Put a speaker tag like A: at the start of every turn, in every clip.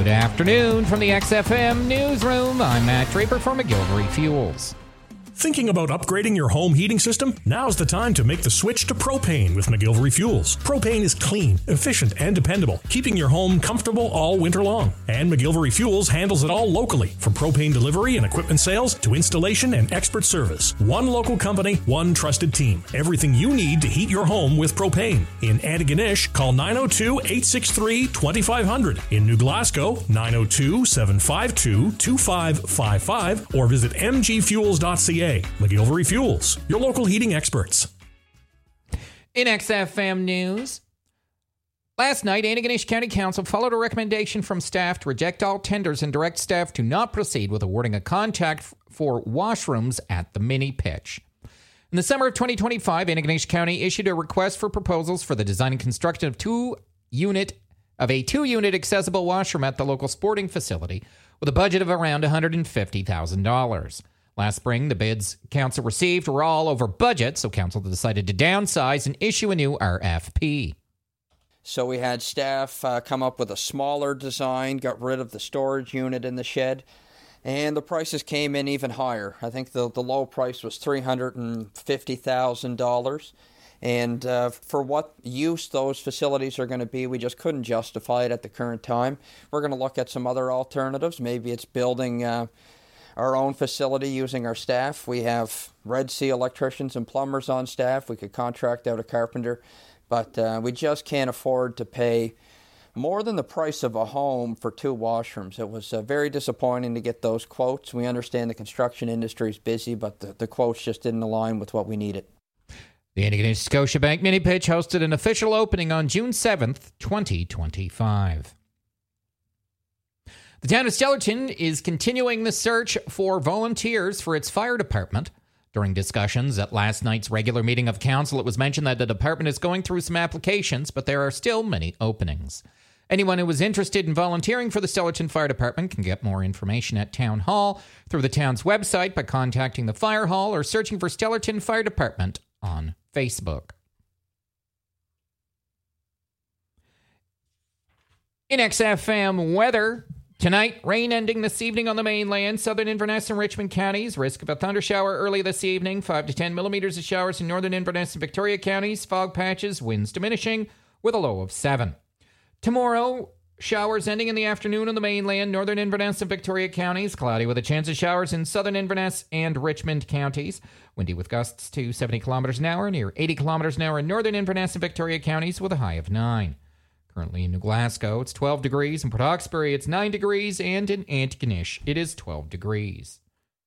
A: Good afternoon from the XFM Newsroom. I'm Matt Draper for McGilvery Fuels.
B: Thinking about upgrading your home heating system? Now's the time to make the switch to propane with McGilvery Fuels. Propane is clean, efficient, and dependable, keeping your home comfortable all winter long. And McGilvery Fuels handles it all locally, from propane delivery and equipment sales to installation and expert service. One local company, one trusted team. Everything you need to heat your home with propane. In Antigonish, call 902-863-2500. In New Glasgow, 902-752-2555 or visit mgfuels.ca. McGilvery Fuels, your local heating experts.
A: In XFM News, last night, Antigonish County Council followed a recommendation from staff to reject all tenders and direct staff to not proceed with awarding a contract for washrooms at the mini pitch. In the summer of 2025, Antigonish County issued a request for proposals for the design and construction of a two-unit accessible washroom at the local sporting facility with a budget of around $150,000. Last spring, the bids council received were all over budget, so council decided to downsize and issue a new RFP.
C: So we had staff come up with a smaller design, got rid of the storage unit in the shed, and the prices came in even higher. I think the low price was $350,000. And for what use those facilities are going to be, we just couldn't justify it at the current time. We're going to look at some other alternatives. Maybe it's building our own facility using our staff. We have Red Sea electricians and plumbers on staff. We could contract out a carpenter, but we just can't afford to pay more than the price of a home for two washrooms. It was very disappointing to get those quotes. We understand the construction industry is busy, but the quotes just didn't align with what we needed.
A: The Antigonish Scotiabank Mini Pitch hosted an official opening on June 7th, 2025. The town of Stellarton is continuing the search for volunteers for its fire department. During discussions at last night's regular meeting of council, it was mentioned that the department is going through some applications, but there are still many openings. Anyone who is interested in volunteering for the Stellarton Fire Department can get more information at Town Hall through the town's website by contacting the Fire Hall or searching for Stellarton Fire Department on Facebook. In XFM weather, tonight, rain ending this evening on the mainland, southern Inverness and Richmond counties. Risk of a thundershower early this evening. 5 to 10 millimeters of showers in northern Inverness and Victoria counties. Fog patches, winds diminishing with a low of 7. Tomorrow, showers ending in the afternoon on the mainland, northern Inverness and Victoria counties. Cloudy with a chance of showers in southern Inverness and Richmond counties. Windy with gusts to 70 kilometers an hour, near 80 kilometers an hour in northern Inverness and Victoria counties with a high of 9. Currently in New Glasgow, it's 12 degrees. In Port Hawkesbury, it's 9 degrees. And in Antigonish, it is 12 degrees.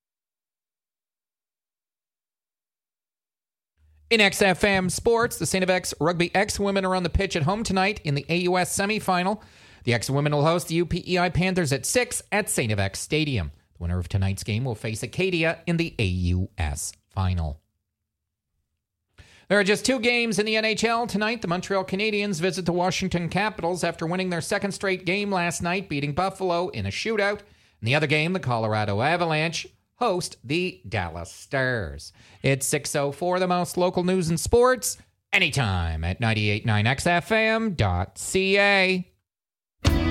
A: In XFM Sports, the St. FX Rugby X-Women are on the pitch at home tonight in the AUS semifinal. The X-Women will host the UPEI Panthers at 6 at St. FX Stadium. The winner of tonight's game will face Acadia in the AUS final. There are just 2 games in the NHL tonight. The Montreal Canadiens visit the Washington Capitals after winning their second straight game last night, beating Buffalo in a shootout. In the other game, the Colorado Avalanche host the Dallas Stars. It's 6:04, the most local news and sports, anytime at 98.9xfm.ca.